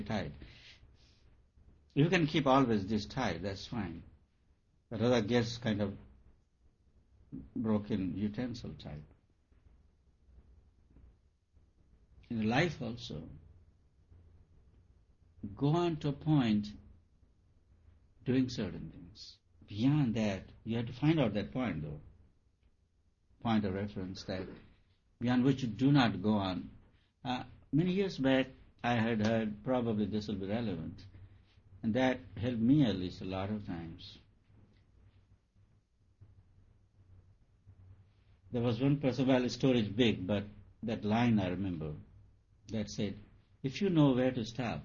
tight. You can keep always this tight, that's fine. But other gets kind of broken utensil type. In life also, go on to a point doing certain things. Beyond that, you have to find out that point though. Point of reference that beyond which you do not go on. Many years back, I had heard, probably this will be relevant, and that helped me at least a lot of times. There was one person, well, the story is big, but that line I remember that said, if you know where to stop,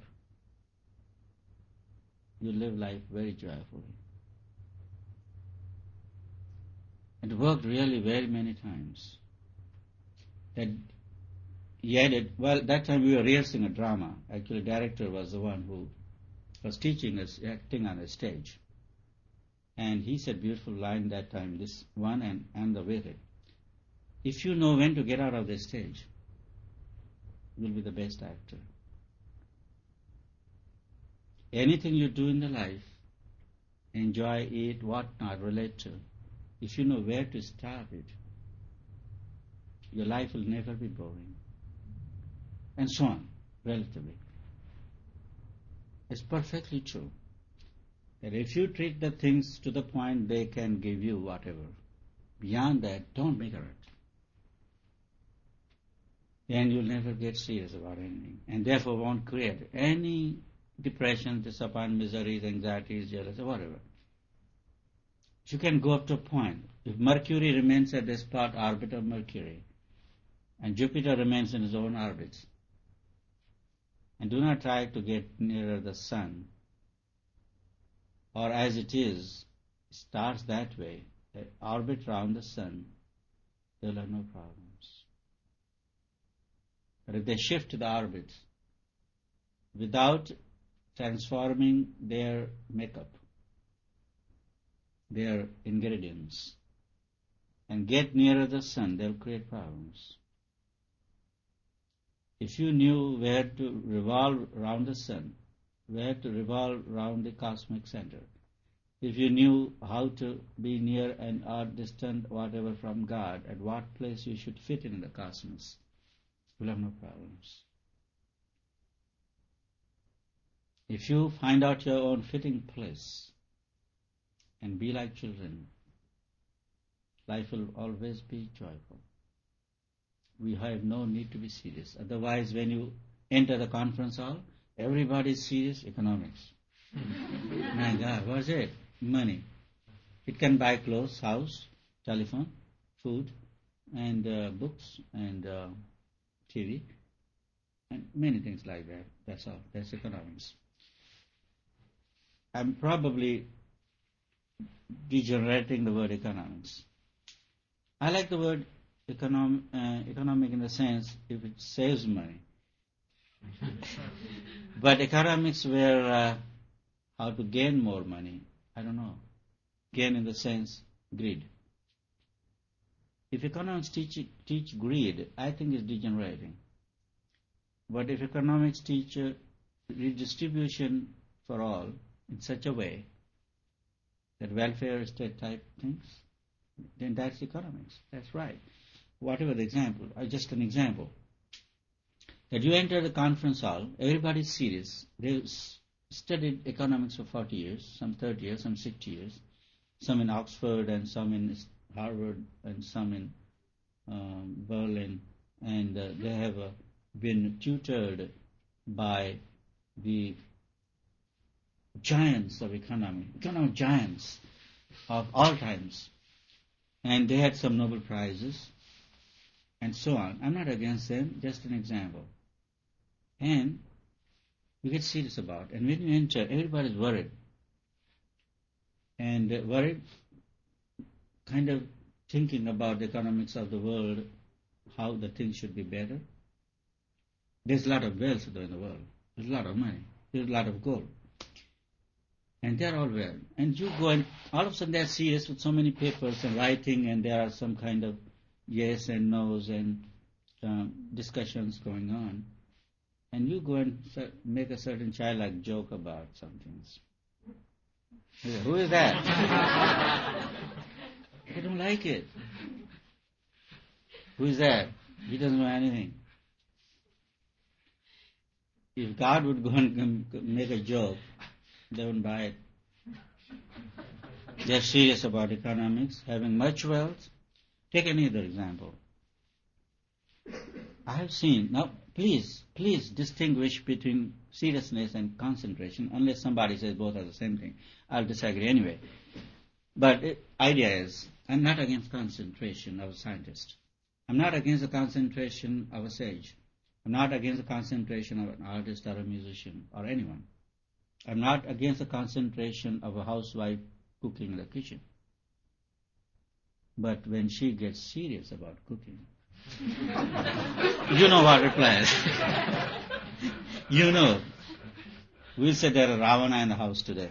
you live life very joyfully. It worked really very many times. That time we were rehearsing a drama. Actually, the director was the one who was teaching us acting on the stage. And he said beautiful line that time, this one and the with it. If you know when to get out of the stage, you'll be the best actor. Anything you do in the life, enjoy it, whatnot, relate to, if you know where to stop it, your life will never be boring. And so on, relatively. It's perfectly true that if you treat the things to the point they can give you whatever, beyond that, don't make it. And you'll never get serious about anything, and therefore won't create any depression, disappointment, miseries, anxieties, jealousy, whatever. You can go up to a point. If Mercury remains at the spot orbit of Mercury, and Jupiter remains in his own orbits, and do not try to get nearer the sun, or as it is, starts that way, the orbit around the sun, there will have no problems. But if they shift to the orbit without transforming their makeup, their ingredients, and get nearer the sun, they'll create problems. If you knew where to revolve around the sun, where to revolve around the cosmic center, if you knew how to be near and or distant, whatever, from God, at what place you should fit in the cosmos, you'll have no problems. If you find out your own fitting place and be like children, life will always be joyful. We have no need to be serious. Otherwise, when you enter the conference hall, everybody is serious. Economics. My God, what's it? Money. It can buy clothes, house, telephone, food, and books, and TV, and many things like that. That's all. That's economics. I'm probably degenerating the word economics. I like the word economic in the sense if it saves money. But economics where how to gain more money, I don't know. Gain in the sense greed. If economics teach greed, I think it's degenerating. But if economics teach redistribution for all in such a way that welfare state type things, then that's economics. That's right. Whatever the example, just an example. That you enter the conference hall, everybody's serious. They've studied economics for 40 years, some 30 years, some 60 years, some in Oxford and some in Harvard and some in Berlin, and they have been tutored by the giants of economic giants of all times, and they had some Nobel Prizes and so on. I'm not against them, just an example. And you get serious about it. And when you enter, everybody's worried. And worried, kind of thinking about the economics of the world, how the things should be better. There's a lot of wealth in the world. There's a lot of money. There's a lot of gold. And they're all well. And you go and all of a sudden they're serious with so many papers and writing, and there are some kind of yes and no's and discussions going on. and you go and make a certain childlike joke about some things. Who is that? They don't like it. Who is that? He doesn't know anything. If God would go and make a joke, they wouldn't buy it. They're serious about economics, having much wealth. Take any other example. I have seen, now please distinguish between seriousness and concentration, unless somebody says both are the same thing. I'll disagree anyway. But the idea is, I'm not against concentration of a scientist. I'm not against the concentration of a sage. I'm not against the concentration of an artist or a musician or anyone. I'm not against the concentration of a housewife cooking in the kitchen. But when she gets serious about cooking, you know what replies. You know. We'll say there is Ravana in the house today.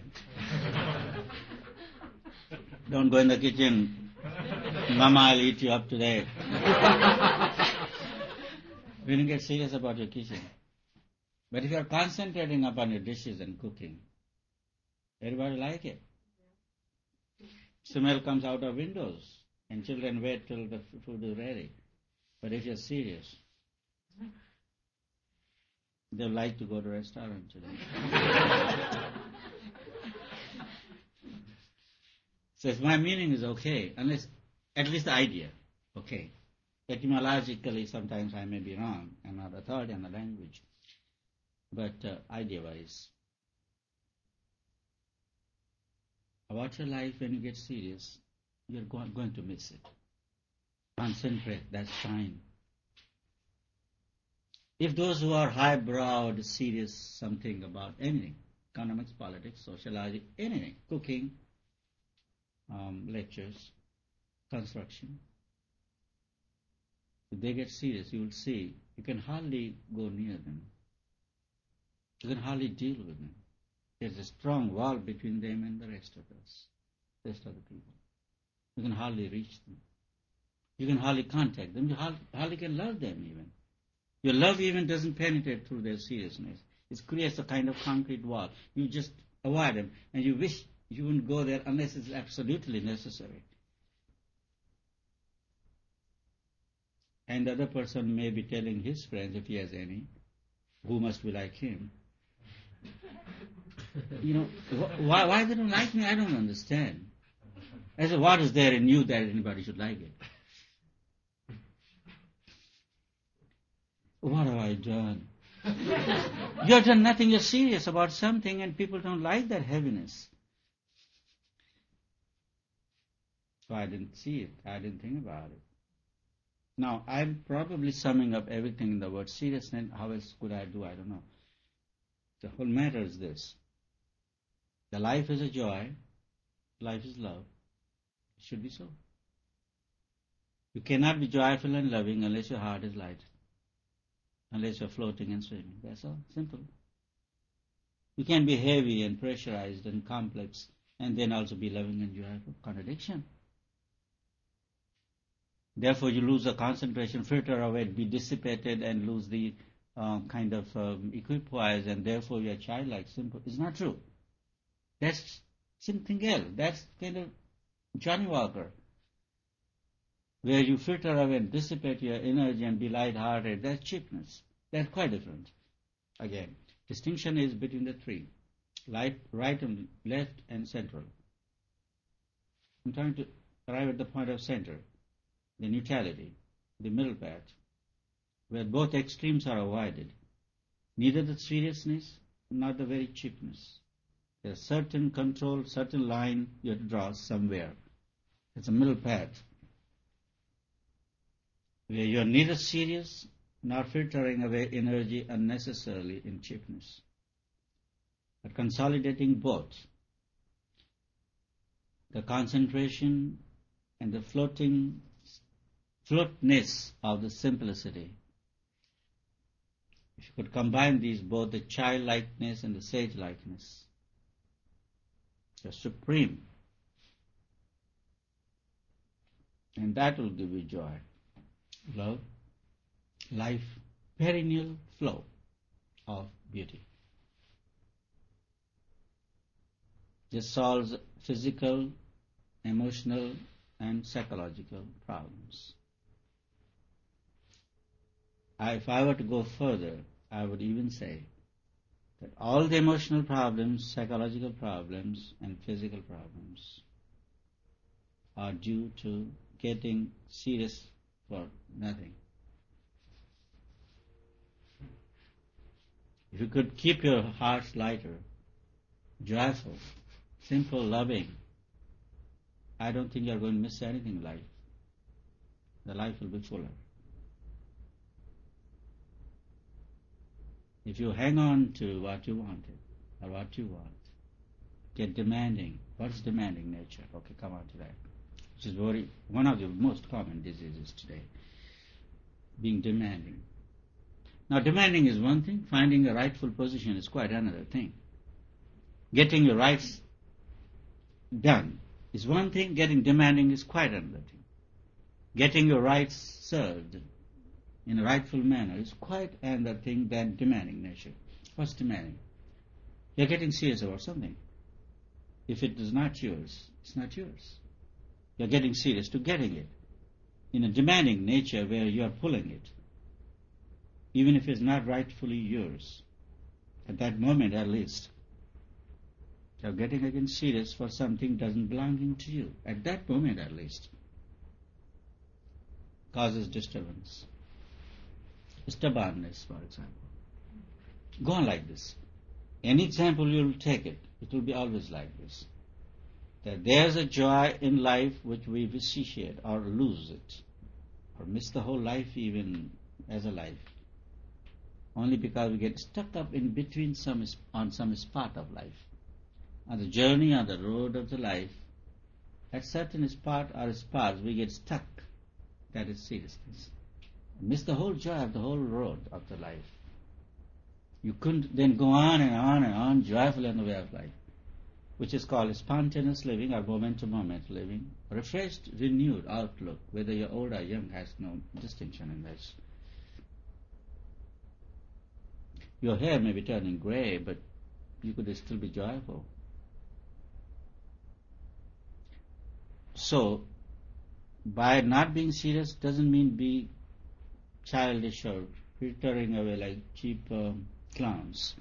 Don't go in the kitchen. Mama, I'll eat you up today. When you get serious about your kitchen. But if you are concentrating upon your dishes and cooking, everybody like it. Smell comes out of windows, and children wait till the food is ready. But if you're serious, they like to go to a restaurant today. Says my meaning is okay, unless at least the idea, okay. Etymologically, sometimes I may be wrong. I'm not authority on the language. But idea-wise, about your life, when you get serious, you're going to miss it. Concentrate, that's fine. If those who are high-browed, serious something about anything, economics, politics, sociology, anything, cooking, lectures, construction, if they get serious, you will see, you can hardly go near them. You can hardly deal with them. There's a strong wall between them and the rest of us, rest of the people. You can hardly reach them. You can hardly contact them. You hardly can love them even. Your love even doesn't penetrate through their seriousness. It creates a kind of concrete wall. You just avoid them, and you wish you wouldn't go there unless it's absolutely necessary. And the other person may be telling his friends, if he has any, who must be like him, why they don't like me, I don't understand. I said, what is there in you that anybody should like it? What have I done? You have done nothing, you're serious about something and people don't like that heaviness. So I didn't see it, I didn't think about it. Now, I'm probably summing up everything in the word seriousness. How else could I do? I don't know. The whole matter is this. The life is a joy. Life is love. It should be so. You cannot be joyful and loving unless your heart is light. Unless you're floating and swimming. That's all. Simple. You can be heavy and pressurized and complex and then also be loving and joyful. Contradiction. Therefore, you lose the concentration, filter away, be dissipated, and lose the kind of equipoise, and therefore you are childlike, simple. It's not true. That's something else. That's kind of Johnny Walker, where you filter away and dissipate your energy and be light-hearted. That's cheapness. That's quite different. Again, distinction is between the three: right and left, and central. I'm trying to arrive at the point of center. The neutrality, the middle path, where both extremes are avoided. Neither the seriousness nor the very cheapness. There's certain control, certain line you have to draw somewhere. It's a middle path, where you're neither serious nor filtering away energy unnecessarily in cheapness, but consolidating both. The concentration and the floatness of the simplicity. If you could combine these both, the childlikeness and the sage-likeness, you're supreme. And that will give you joy, love, life, perennial flow. of beauty. This solves physical, emotional, and psychological problems. If I were to go further, I would even say that all the emotional problems, psychological problems, and physical problems are due to getting serious for nothing. If you could keep your hearts lighter, joyful, simple, loving, I don't think you're going to miss anything in life. The life will be fuller. If you hang on to what you wanted or what you want, get demanding. What's demanding nature? Okay, come on to that. Which is one of the most common diseases today. Being demanding. Now, demanding is one thing. Finding a rightful position is quite another thing. Getting your rights done is one thing. Getting demanding is quite another thing. Getting your rights served in a rightful manner is quite another thing than demanding nature. What's demanding? You're getting serious about something. If it is not yours, it's not yours. You're getting serious to getting it. In a demanding nature where you're pulling it, even if it's not rightfully yours, at that moment at least, you're getting again serious for something doesn't belong to you. At that moment at least, causes disturbance. Stubbornness, for example. Go on like this. Any example you will take it will be always like this. That there's a joy in life which we vitiate or lose it, or miss the whole life even as a life, only because we get stuck up in between on some spot of life. On the journey, on the road of the life, at certain spot or spots we get stuck. That is seriousness. Miss the whole joy of the whole road of the life. You couldn't then go on and on and on joyful in the way of life, which is called spontaneous living or moment-to-moment living. Refreshed, renewed outlook, whether you're old or young, has no distinction in this. Your hair may be turning gray, but you could still be joyful. So, by not being serious doesn't mean be childish or frittering away like cheap clowns.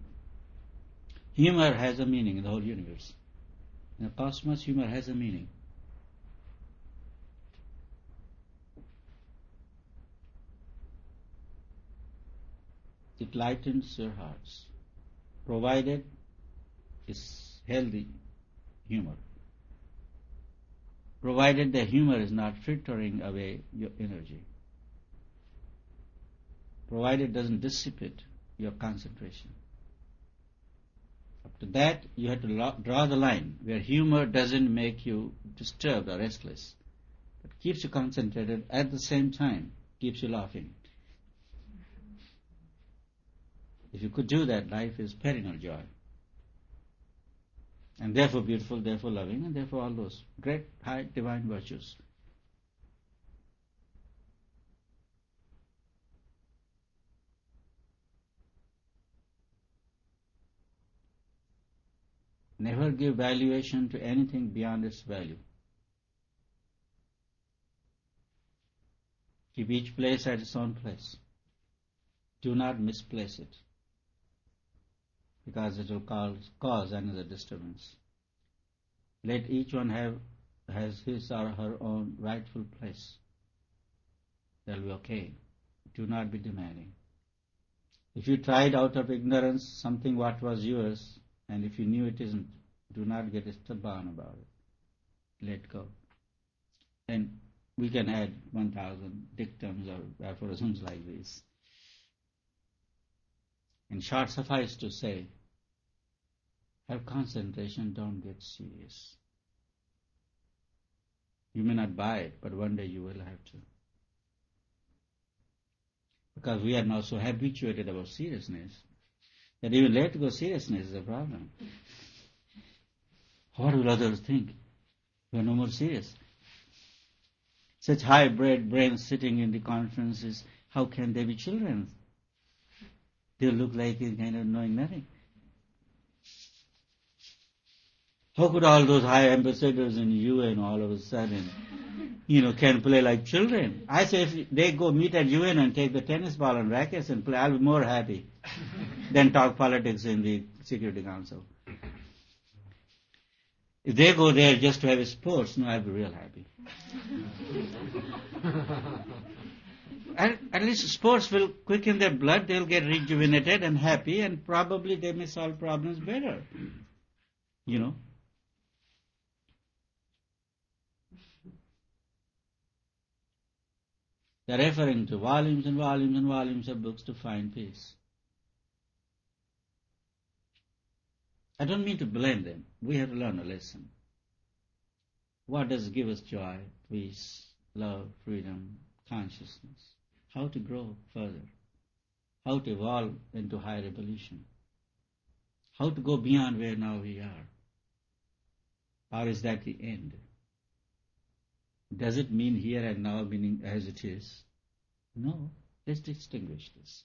Humor has a meaning in the whole universe. In the cosmos, humor has a meaning. It lightens your hearts, provided it's healthy humor. Provided the humor is not frittering away your energy. Provided it doesn't dissipate your concentration. Up to that, you have to draw the line where humor doesn't make you disturbed or restless, but keeps you concentrated at the same time, keeps you laughing. If you could do that, life is perennial joy. And therefore beautiful, therefore loving, and therefore all those great, high, divine virtues. Never give valuation to anything beyond its value. Keep each place at its own place. Do not misplace it, because it will cause another disturbance. Let each one has his or her own rightful place. That will be okay. Do not be demanding. If you tried out of ignorance something what was yours, and if you knew it isn't, do not get stubborn about it. Let go. And we can add 1,000 dictums or aphorisms like this. In short, suffice to say, have concentration, don't get serious. You may not buy it, but one day you will have to. Because we are now so habituated about seriousness that even let go seriousness is a problem. What will others think? We are no more serious. Such high-bred brains sitting in the conferences, how can they be children? They look like he's kind of knowing nothing. How could all those high ambassadors in UN all of a sudden, can play like children? I say if they go meet at UN and take the tennis ball and rackets and play, I'll be more happy than talk politics in the Security Council. If they go there just to have sports, no, I'll be real happy. At least sports will quicken their blood, they'll get rejuvenated and happy, and probably they may solve problems better. They're referring to volumes and volumes and volumes of books to find peace. I don't mean to blame them. We have to learn a lesson. What does give us joy, peace, love, freedom, consciousness? How to grow further? How to evolve into higher evolution? How to go beyond where now we are? Or is that the end? Does it mean here and now, meaning as it is? No. Let's distinguish this.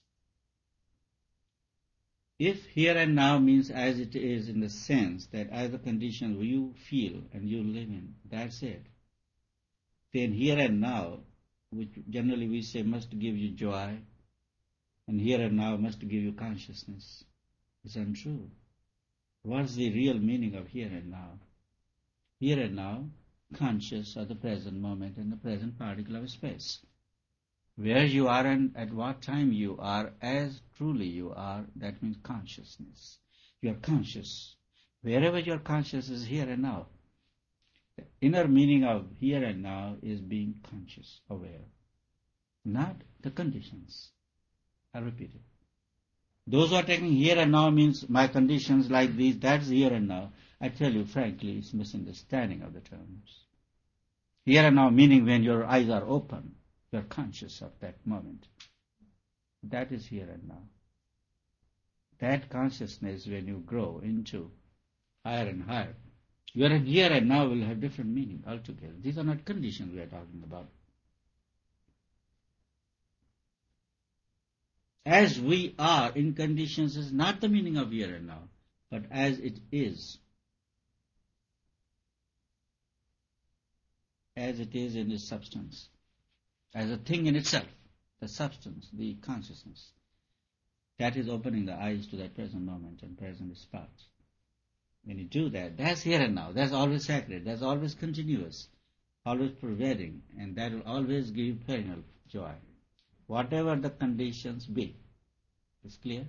If here and now means as it is in the sense that as the conditions you feel and you live in, that's it, then here and now, which generally we say must give you joy, and here and now must give you consciousness, is untrue. What's the real meaning of here and now? Here and now, conscious of the present moment and the present particle of space. Where you are and at what time you are, as truly you are, that means consciousness. You are conscious. Wherever your conscious is here and now. The inner meaning of here and now is being conscious, aware. Not the conditions. I'll repeat it. Those who are taking here and now means my conditions like these, that's here and now. I tell you frankly, it's misunderstanding of the terms. Here and now meaning when your eyes are open, you are conscious of that moment. That is here and now. That consciousness, when you grow into higher and higher, your here and now will have different meaning altogether. These are not conditions we are talking about. As we are in conditions is not the meaning of here and now, but as it is. As it is in its substance. As a thing in itself, the substance, the consciousness. That is opening the eyes to that present moment and present spot. When you do that, that's here and now. That's always sacred. That's always continuous. Always pervading. And that will always give you perennial joy. Whatever the conditions be. It's clear?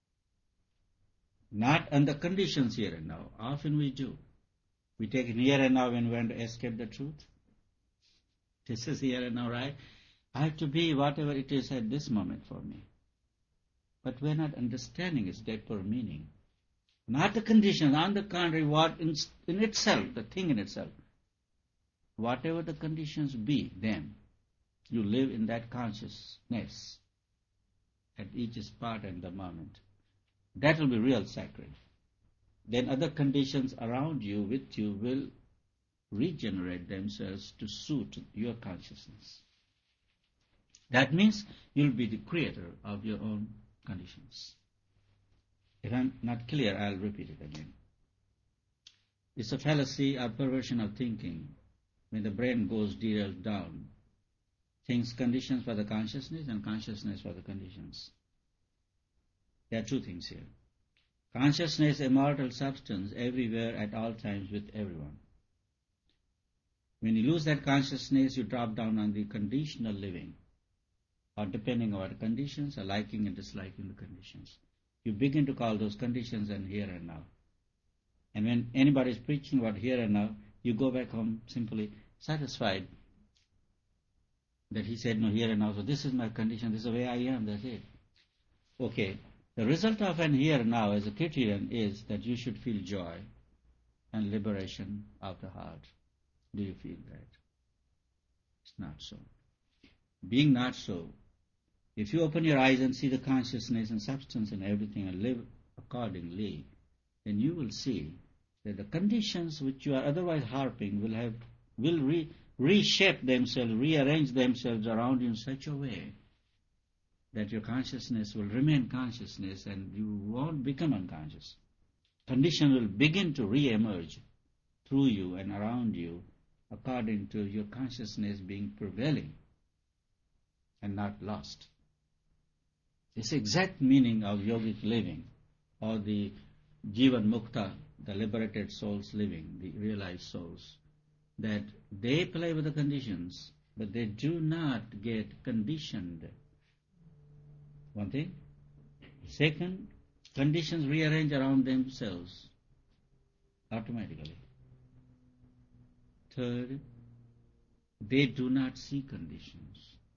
Not under conditions here and now. Often we do. We take it here and now when we want to escape the truth. This is here and now, right? I have to be whatever it is at this moment for me. But we're not understanding its deeper meaning. Not the conditions, on the contrary, what in itself, the thing in itself. Whatever the conditions be, then you live in that consciousness at each spot and the moment. That will be real sacred. Then other conditions around you, with you, will regenerate themselves to suit your consciousness. That means you'll be the creator of your own conditions. If I'm not clear, I'll repeat it again. It's a fallacy or perversion of thinking when the brain goes derailed down. Thinks conditions for the consciousness and consciousness for the conditions. There are two things here. Consciousness, immortal substance, everywhere, at all times, with everyone. When you lose that consciousness, you drop down on the conditional living, or depending on what conditions, or liking and disliking the conditions. You begin to call those conditions and here and now. And when anybody is preaching about here and now, you go back home simply satisfied that he said, no, here and now, so this is my condition, this is the way I am, that's it. Okay, the result of an here and now as a criterion is that you should feel joy and liberation of the heart. Do you feel that? It's not so. Being not so, if you open your eyes and see the consciousness and substance and everything and live accordingly, then you will see that the conditions which you are otherwise harping will reshape themselves, rearrange themselves around you in such a way that your consciousness will remain consciousness and you won't become unconscious. Condition will begin to re-emerge through you and around you according to your consciousness being prevailing and not lost. It's the exact meaning of yogic living, or the Jivan Mukta, the liberated souls living, the realized souls, that they play with the conditions, but they do not get conditioned. One thing. Second, conditions rearrange around themselves automatically. Third, they do not see conditions.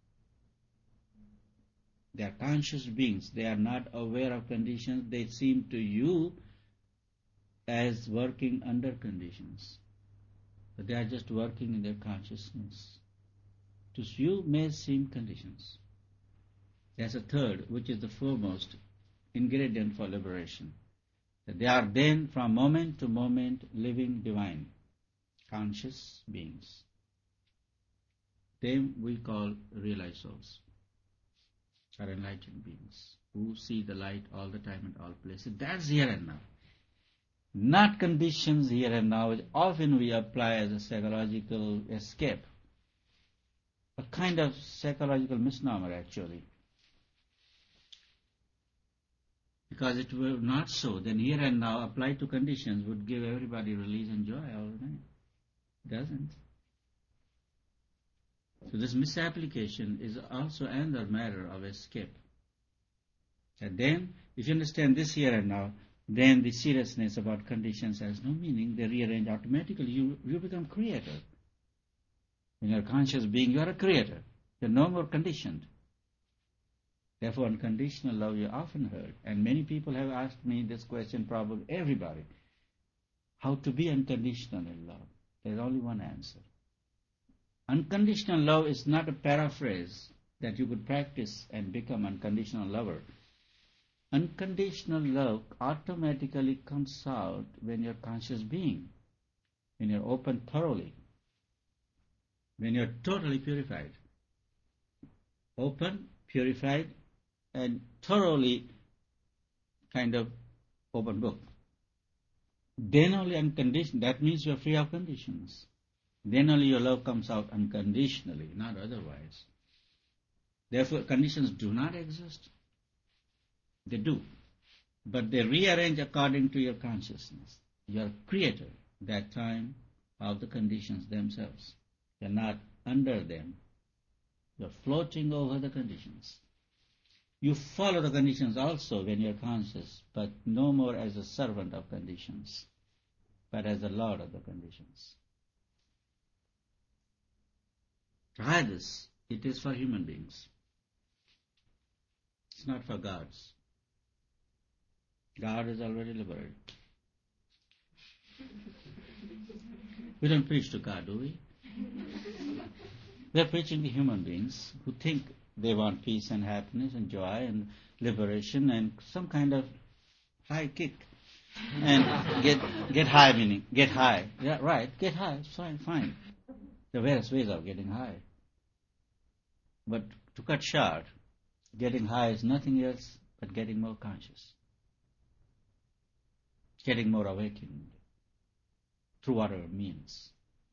They are conscious beings. They are not aware of conditions. They seem to you as working under conditions. But they are just working in their consciousness. To you may seem conditions. There's a third, which is the foremost ingredient for liberation. That they are then, from moment to moment, living divine, conscious beings. Them we call realized souls, or enlightened beings, who see the light all the time and all places. That's here and now. Not conditions here and now, which often we apply as a psychological escape. A kind of psychological misnomer, actually. Because it were not so, then here and now applied to conditions would give everybody release and joy all the time. It doesn't. So this misapplication is also another matter of escape. And then, if you understand this here and now, then the seriousness about conditions has no meaning. They rearrange automatically. You become creator. When you're a conscious being, you are a creator. You're no more conditioned. Therefore, unconditional love you often heard. And many people have asked me this question, probably everybody. How to be unconditional in love? There's only one answer. Unconditional love is not a paraphrase that you could practice and become unconditional lover. Unconditional love automatically comes out when you're a conscious being, when you're open thoroughly, when you're totally purified. Open, purified, and thoroughly kind of open book. Then only unconditional, that means you're free of conditions. Then only your love comes out unconditionally, not otherwise. Therefore, conditions do not exist. They do. But they rearrange according to your consciousness. You are creator that time of the conditions themselves. You're not under them. You're floating over the conditions. You follow the conditions also when you're conscious, but no more as a servant of conditions, but as a lord of the conditions. Try this. It is for human beings. It's not for gods. God is already liberated. We don't preach to God, do we? We're preaching to human beings who think they want peace and happiness and joy and liberation and some kind of high kick. And get high, meaning get high. Yeah, right, get high, fine. There are various ways of getting high. But to cut short, getting high is nothing else but getting more conscious. Getting more awakened through whatever means.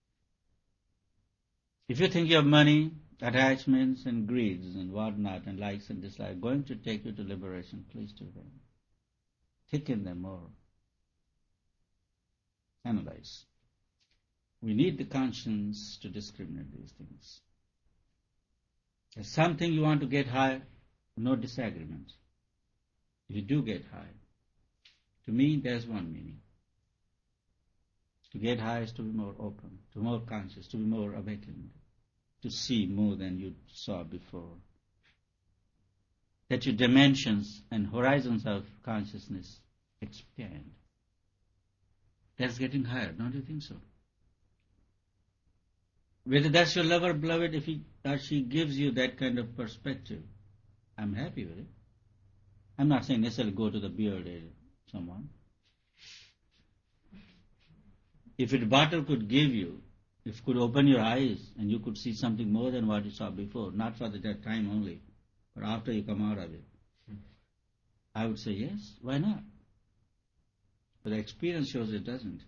If you think your money, attachments and greeds and whatnot and likes and dislikes are going to take you to liberation, please do them. Thicken them more. Analyze. We need the conscience to discriminate these things. There's something you want to get high, no disagreement. If you do get high, to me there's one meaning. To get high is to be more open, to be more conscious, to be more awakened, to see more than you saw before. That your dimensions and horizons of consciousness expand. That's getting higher, don't you think so? Whether that's your lover, beloved, if he or she gives you that kind of perspective, I'm happy with it. I'm not saying necessarily go to the bearded someone. If a bottle could give you, if it could open your eyes and you could see something more than what you saw before, not for that time only, but after you come out of it, I would say yes, why not? But the experience shows it doesn't.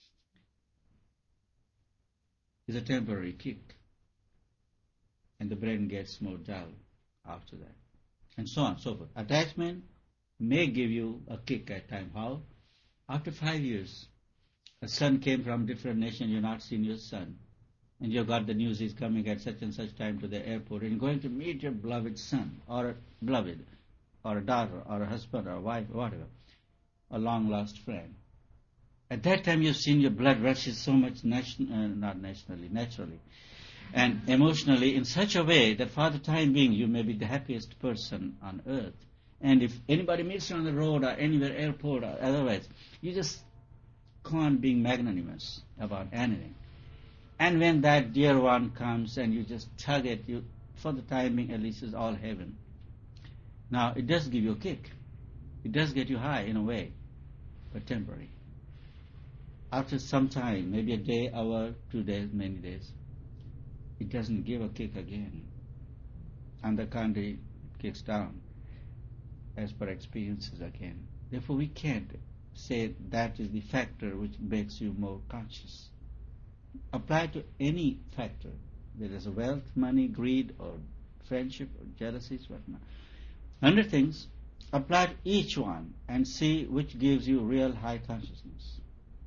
It's a temporary kick. And the brain gets more dull after that. And so on and so forth. Attachment may give you a kick at time. How? After 5 years, a son came from different nation, you've not seen your son. And you got the news he's coming at such and such time to the airport and going to meet your beloved son, or a beloved, or a daughter, or a husband, or a wife, or whatever, a long-lost friend. At that time you've seen your blood rushes so much, naturally, and emotionally in such a way that for the time being you may be the happiest person on earth. And if anybody meets you on the road or anywhere, airport or otherwise, you just can't be magnanimous about anything. And when that dear one comes and you just tug it, you, for the time being at least, is all heaven. Now, it does give you a kick. It does get you high in a way, but temporary. After some time, maybe a day, hour, 2 days, many days, it doesn't give a kick again. On the contrary, it kicks down as per experiences again. Therefore, we can't say that is the factor which makes you more conscious. Apply to any factor, whether it's wealth, money, greed, or friendship, or jealousies, whatnot. 100 things, apply to each one and see which gives you real high consciousness.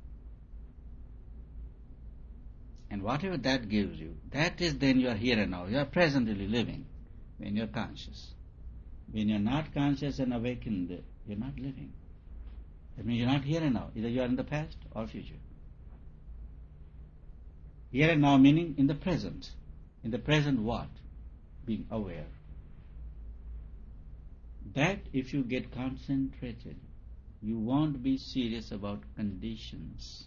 And whatever that gives you, that is then you are here and now. You are presently living when you are conscious. When you are not conscious and awakened, you are not living. That means you are not here and now. Either you are in the past or future. Here and now meaning in the present. In the present what? Being aware. That if you get concentrated, you won't be serious about conditions.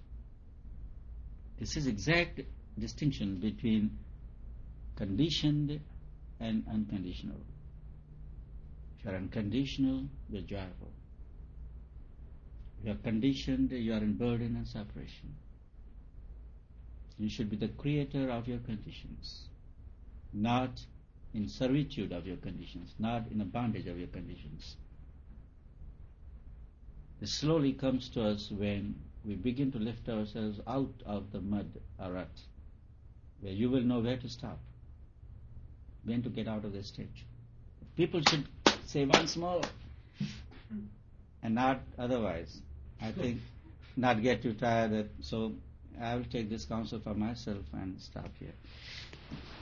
This is exact distinction between conditioned and unconditional. If you are unconditional, you are joyful. If you are conditioned, you are in burden and separation. You should be the creator of your conditions, not in servitude of your conditions, not in a bondage of your conditions. This slowly comes to us when we begin to lift ourselves out of the mud or rut, where you will know where to stop, when to get out of the stage. People should say once more, and not otherwise. I think not get too tired. So I will take this counsel for myself and stop here.